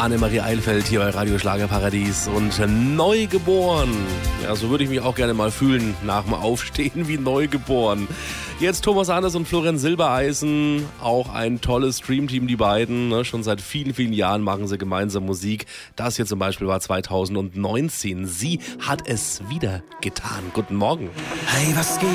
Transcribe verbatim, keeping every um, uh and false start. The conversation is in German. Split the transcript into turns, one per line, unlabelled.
Annemarie Eilfeld hier bei Radio Schlagerparadies und neugeboren. Ja, so würde ich mich auch gerne mal fühlen, nach dem Aufstehen wie neugeboren. Jetzt Thomas Anders und Florian Silbereisen, auch ein tolles Streamteam, die beiden. Ne? Schon seit vielen, vielen Jahren machen sie gemeinsam Musik. Das hier zum Beispiel war zweitausendneunzehn. Sie hat es wieder getan. Guten Morgen.
Hey, was geht?